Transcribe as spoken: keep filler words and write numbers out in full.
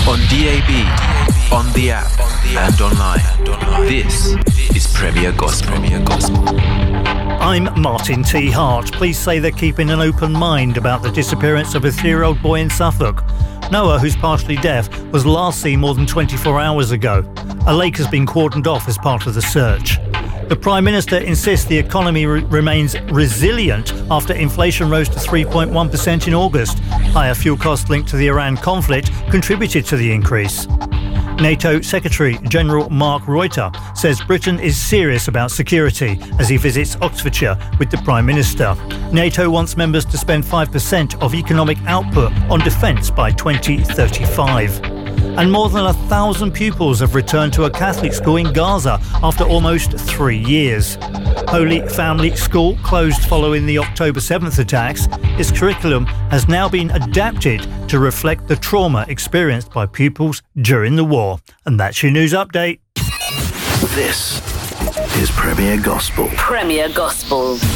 On D A B, on the app, and online. This is Premier Gospel. I'm Martin T. Hart. Police say they're keeping an open mind about the disappearance of a three-year-old boy in Suffolk. Noah, who's partially deaf, was last seen more than twenty-four hours ago. A lake has been cordoned off as part of the search. The Prime Minister insists the economy re- remains resilient after inflation rose to three point one percent in August. Higher fuel costs linked to the Iran conflict contributed to the increase. NATO Secretary-General Mark Rutte says Britain is serious about security as he visits Oxfordshire with the Prime Minister. NATO wants members to spend five percent of economic output on defence by twenty thirty-five. And more than a thousand pupils have returned to a Catholic school in Gaza after almost three years. Holy Family School, closed following the October seventh attacks, its curriculum has now been adapted to reflect the trauma experienced by pupils during the war. And that's your news update. This is Premier Gospel. Premier Gospel.